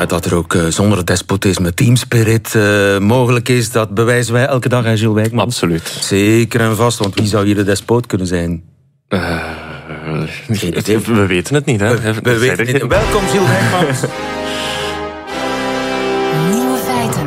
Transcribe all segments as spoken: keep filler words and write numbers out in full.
Ja, dat er ook uh, zonder despotisme teamspirit uh, mogelijk is, dat bewijzen wij elke dag aan Gilles Wijkman. Absoluut. Zeker en vast, want wie zou hier de despoot kunnen zijn? Uh, we weten het niet, hè? We, we weten het niet. Welkom, Gilles Wijkman. Nieuwe feiten.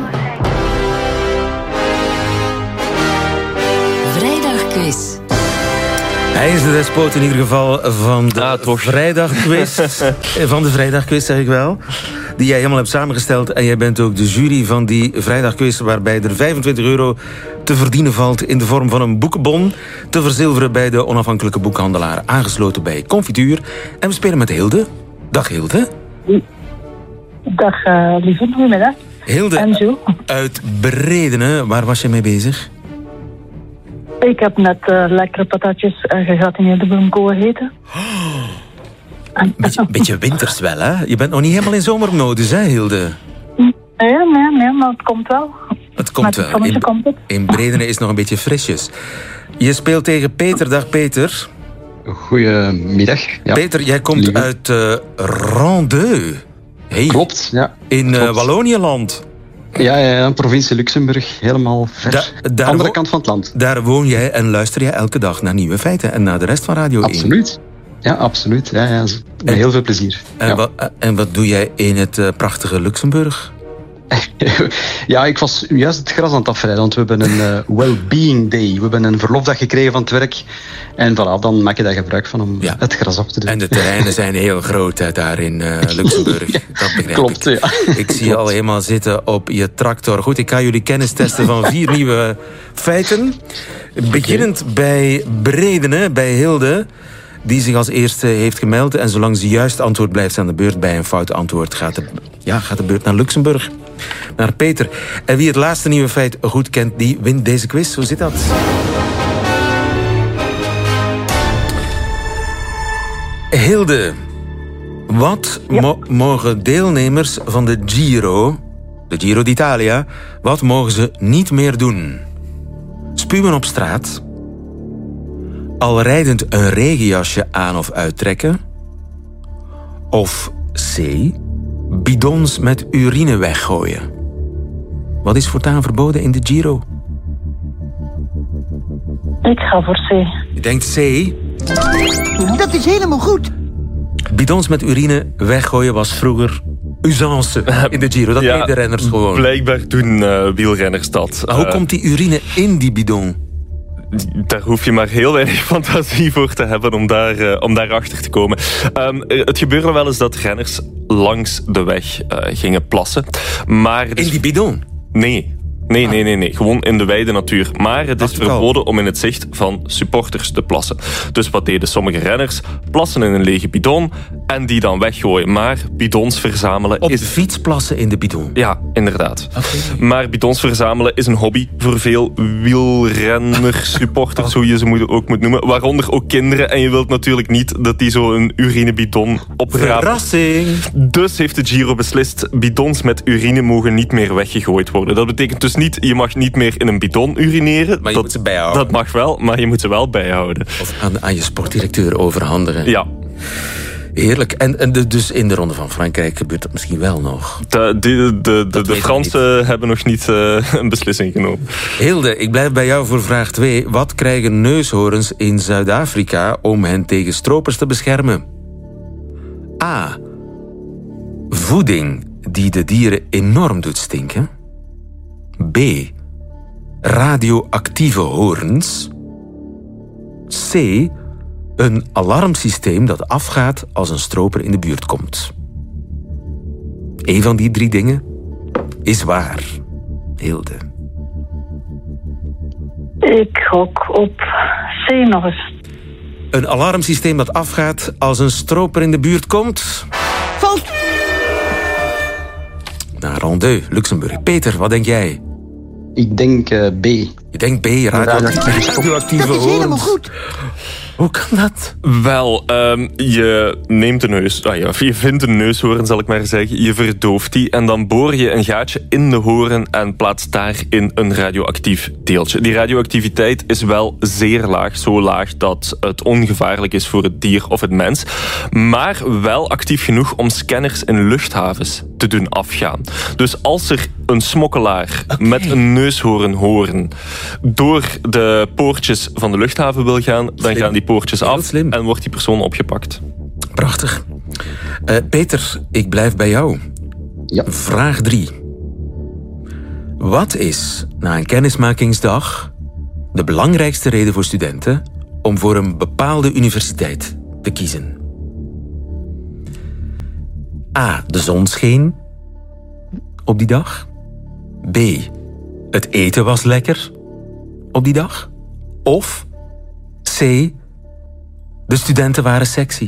Vrijdagquiz. Hij is de despoot in ieder geval van de ah, vrijdagquiz. Van de vrijdagquiz, zeg ik wel. Die jij helemaal hebt samengesteld. En jij bent ook de jury van die vrijdagquiz, waarbij er vijfentwintig euro te verdienen valt in de vorm van een boekenbon. Te verzilveren bij de onafhankelijke boekhandelaar. Aangesloten bij Confituur. En we spelen met Hilde. Dag Hilde. Dag uh, lieve, goedemiddag. Hilde, en Jules. Uit Bredene, waar was je mee bezig? Ik heb net uh, lekkere patatjes uh, gegratineerde bloemkool gegeten. Oh, beetje, beetje winters wel, hè? Je bent nog niet helemaal in zomermodus, hè, Hilde? Nee, nee, nee, maar het komt wel. Het komt Met wel. het in, komt het. In Bredene is het nog een beetje frisjes. Je speelt tegen Peter. Dag, Peter. Goedemiddag. Ja. Peter, jij komt Lieve. uit uh, Randeu. Hey. Klopt, ja. In uh, Walloniëland. Ja, ja, ja, provincie Luxemburg, helemaal ver. Da, daar andere wo- kant van het land. Daar woon jij en luister jij elke dag naar Nieuwe Feiten en naar de rest van Radio absoluut. één. Absoluut. Ja, absoluut. Ja, ja, met en, heel veel plezier. En, ja. wat, en wat doe jij in het uh, prachtige Luxemburg? Ja, ik was juist het gras aan het afrijden, want we hebben een uh, well-being day. We hebben een verlofdag gekregen van het werk. En voilà, dan maak je daar gebruik van om ja. het gras af te doen. En de terreinen zijn heel groot hè, daar in uh, Luxemburg. Ja, dat begrijp klopt, ik. Ja. Ik zie je al helemaal zitten op je tractor. Goed, ik ga jullie kennis testen van vier nieuwe feiten. Beginnend okay. bij Bredene, bij Hilde, die zich als eerste heeft gemeld. En zolang ze juist antwoord blijft aan de beurt, bij een fout antwoord gaat de, ja, gaat de beurt naar Luxemburg. Naar Peter. En wie het laatste nieuwe feit goed kent, die wint deze quiz. Hoe zit dat? Hilde, wat ja. mo- mogen deelnemers van de Giro, de Giro d'Italia, wat mogen ze niet meer doen? Spuwen op straat, al rijdend een regenjasje aan of uittrekken, of C, bidons met urine weggooien. Wat is voortaan verboden in de Giro? Ik ga voor C. Je denkt C? Dat is helemaal goed. Bidons met urine weggooien was vroeger usance in de Giro. Dat ja, deden de renners gewoon. Blijkbaar doen uh, wielrenners dat. Maar hoe uh, komt die urine in die bidon? Daar hoef je maar heel weinig fantasie voor te hebben om daar, uh, om daar achter te komen. Um, het gebeurde wel eens dat renners langs de weg uh, gingen plassen. Maar in die bidon? Nee. Nee, nee, nee, nee. Gewoon in de wijde natuur. Maar het is verboden om in het zicht van supporters te plassen. Dus wat deden sommige renners? Plassen in een lege bidon en die dan weggooien. Maar bidons verzamelen Op is... de fiets plassen in de bidon? Ja, inderdaad. Okay. Maar bidons verzamelen is een hobby voor veel wielrenners, supporters, hoe je ze ook moet noemen. Waaronder ook kinderen. En je wilt natuurlijk niet dat die zo een urinebidon oprapen. Verrassing! Dus heeft de Giro beslist, bidons met urine mogen niet meer weggegooid worden. Dat betekent dus niet, je mag niet meer in een bidon urineren. Maar je dat, moet ze bijhouden. Dat mag wel, maar je moet ze wel bijhouden. Of aan, aan je sportdirecteur overhandigen. Ja. Heerlijk. En, en de, dus in de Ronde van Frankrijk gebeurt dat misschien wel nog? De, de, de, de, de Fransen hebben nog niet uh, een beslissing genomen. Hilde, ik blijf bij jou voor vraag twee. Wat krijgen neushoorns in Zuid-Afrika om hen tegen stropers te beschermen? A. Voeding die de dieren enorm doet stinken. B. Radioactieve hoorns. C. Een alarmsysteem dat afgaat als een stroper in de buurt komt. Eén van die drie dingen is waar. Hilde. Ik gok op C nog eens. Een alarmsysteem dat afgaat als een stroper in de buurt komt. Fout. Naar Rondeu, Luxemburg. Peter, wat denk jij? Ik denk uh, B. Je denkt B, radioactieve, radioactieve Dat is helemaal goed. Hoe kan dat? Wel, um, je neemt een neus... Ah ja, je vindt een neushoorn, zal ik maar zeggen. Je verdooft die en dan boor je een gaatje in de hoorn en plaatst daarin een radioactief deeltje. Die radioactiviteit is wel zeer laag. Zo laag dat het ongevaarlijk is voor het dier of het mens. Maar wel actief genoeg om scanners in luchthavens te doen afgaan. Dus als er een smokkelaar okay. met een neushoornhoorn door de poortjes van de luchthaven wil gaan, dan slim. gaan die poortjes af slim. en wordt die persoon opgepakt. Prachtig. Uh, Peter, ik blijf bij jou. Ja. Vraag drie. Wat is na een kennismakingsdag de belangrijkste reden voor studenten om voor een bepaalde universiteit te kiezen? A. De zon scheen op die dag. B. Het eten was lekker op die dag. Of C. De studenten waren sexy.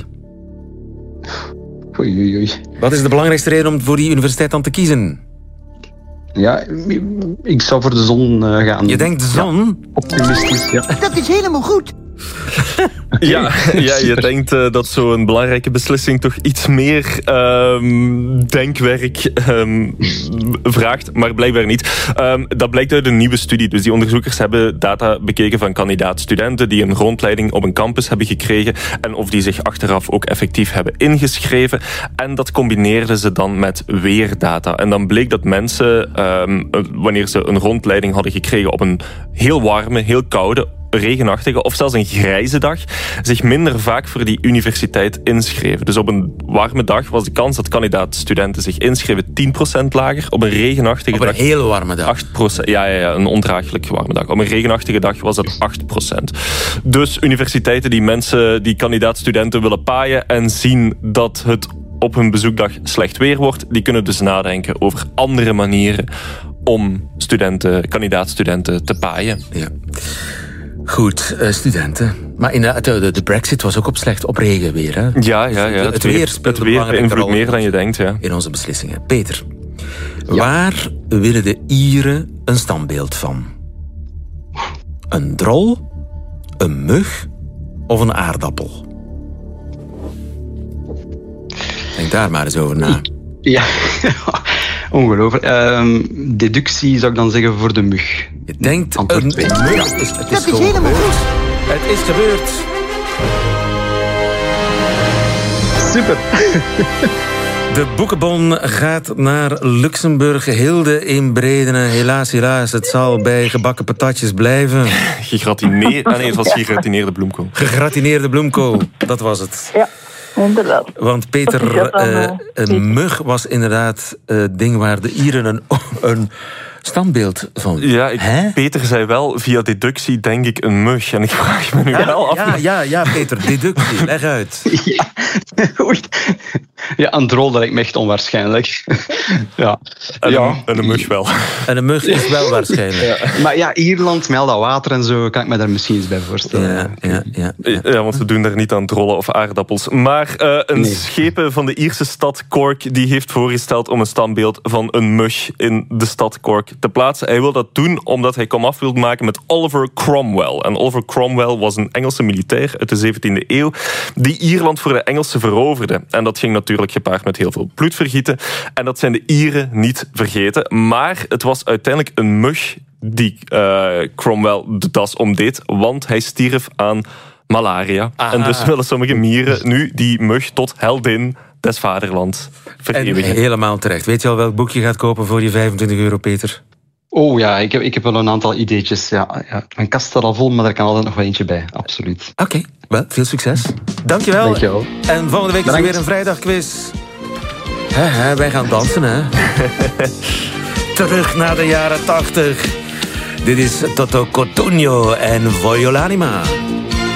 Oei, oei, oei. Wat is de belangrijkste reden om voor die universiteit dan te kiezen? Ja, ik zou voor de zon uh, gaan. Je denkt de zon? Ja, optimistisch, ja. Dat is helemaal goed. Ja, ja, je denkt uh, dat zo'n belangrijke beslissing toch iets meer um, denkwerk um, vraagt, maar blijkbaar niet. Um, dat blijkt uit een nieuwe studie. Dus die onderzoekers hebben data bekeken van kandidaat-studenten die een rondleiding op een campus hebben gekregen en of die zich achteraf ook effectief hebben ingeschreven. En dat combineerden ze dan met weerdata. En dan bleek dat mensen, um, wanneer ze een rondleiding hadden gekregen op een heel warme, heel koude, regenachtige of zelfs een grijze dag, zich minder vaak voor die universiteit inschreven. Dus op een warme dag was de kans dat kandidaat-studenten zich inschreven tien procent lager. Op een regenachtige dag... Op een heel warme dag. acht procent. Ja, ja, ja, een ondraaglijk warme dag. Op een regenachtige dag was dat acht procent. Dus universiteiten die mensen, die kandidaat-studenten willen paaien en zien dat het op hun bezoekdag slecht weer wordt, die kunnen dus nadenken over andere manieren om studenten, kandidaat-studenten te paaien. Ja. Goed, uh, studenten. Maar inderdaad, de, de brexit was ook op slecht, op regen weer. Hè? Ja, ja, ja. Het, het weer speelt het weer beïnvloedt meer dan je denkt, ja. In onze beslissingen. Peter, ja. Waar willen de Ieren een standbeeld van? Een drol, een mug of een aardappel? Denk daar maar eens over na. Ja, ongelooflijk. Uh, deductie zou ik dan zeggen voor de mug. Je denkt Antwoord een twee. mug. Ja. Het is, het is, Dat is helemaal goed. Het is gebeurd. Super. De boekenbon gaat naar Luxemburg. Hilde in Bredene. Helaas, helaas. Het zal bij gebakken patatjes blijven. Gegratineerd. Ah nee, het was gegratineerde bloemkool. Gegratineerde bloemkool. Dat was het. Ja. Inderdaad. Want Peter, uh, een mug was inderdaad het ding waar de Ieren een, een standbeeld van... Ja, ik, Peter zei wel, via deductie denk ik een mug. En ik vraag me nu ja, wel af... Ja, ja, ja, Peter, deductie, leg uit. Ja, oei. Ja, een drol, dat lijkt me echt onwaarschijnlijk. Ja. En, ja. Een, en een mug wel. En een mug is wel waarschijnlijk. Ja. Maar ja, Ierland, met al dat water en zo, kan ik me daar misschien iets bij voorstellen. Ja, ja, ja, ja. ja want we doen daar niet aan drollen of aardappels. Maar uh, een nee. schepen van de Ierse stad Cork, die heeft voorgesteld om een standbeeld van een mug in de stad Cork te plaatsen. Hij wil dat doen omdat hij komaf wil maken met Oliver Cromwell. En Oliver Cromwell was een Engelse militair uit de zeventiende eeuw die Ierland voor de Engelsen veroverde. En dat ging natuurlijk gepaard met heel veel bloedvergieten. En dat zijn de Ieren niet vergeten. Maar het was uiteindelijk een mug die uh, Cromwell de das omdeed, want hij stierf aan malaria. Aha. En dus willen sommige mieren nu die mug tot heldin des vaderlands vereeuwigen. En helemaal terecht. Weet je al welk boek je gaat kopen voor je vijfentwintig euro, Peter? Oh ja, ik heb, ik heb wel een aantal ideetjes. Ja, ja. Mijn kast staat al vol, maar er kan altijd nog wel eentje bij. Absoluut. Oké, okay. Wel, veel succes. Dankjewel. Dankjewel. En volgende week Bedankt. Is er weer een vrijdagquiz. He, he, wij gaan dansen, hè. Terug naar de jaren tachtig. Dit is Toto Cotugno en Voglio l'anima.